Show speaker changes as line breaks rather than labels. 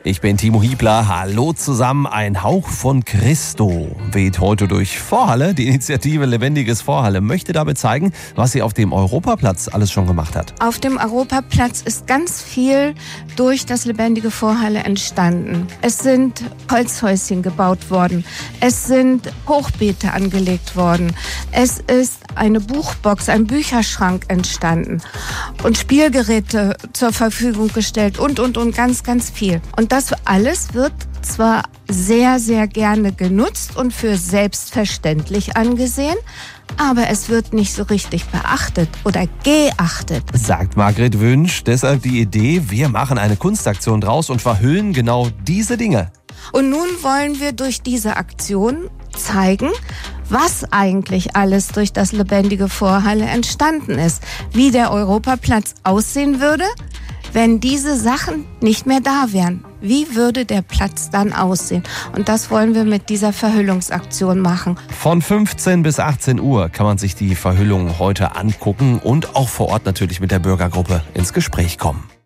Ich bin Timo Hiebler. Hallo zusammen. Ein Hauch von Christo weht heute durch Vorhalle. Die Initiative Lebendiges Vorhalle möchte damit zeigen, was sie auf dem Europaplatz alles schon gemacht hat.
Auf dem Europaplatz ist ganz viel durch das Lebendige Vorhalle entstanden. Es sind Holzhäuschen gebaut worden. Es sind Hochbeete angelegt worden. Es ist eine Buchbox, ein Bücherschrank entstanden und Spielgeräte zur Verfügung gestellt und ganz, ganz viel. Und das alles wird zwar sehr, sehr gerne genutzt und für selbstverständlich angesehen, aber es wird nicht so richtig beachtet oder geachtet.
Sagt Margret Wünsch. Deshalb die Idee, wir machen eine Kunstaktion draus und verhüllen genau diese Dinge.
Und nun wollen wir durch diese Aktion zeigen, was eigentlich alles durch das Lebendige Vorhalle entstanden ist. Wie der Europaplatz aussehen würde, wenn diese Sachen nicht mehr da wären. Wie würde der Platz dann aussehen? Und das wollen wir mit dieser Verhüllungsaktion machen.
Von 15 bis 18 Uhr kann man sich die Verhüllung heute angucken und auch vor Ort natürlich mit der Bürgergruppe ins Gespräch kommen.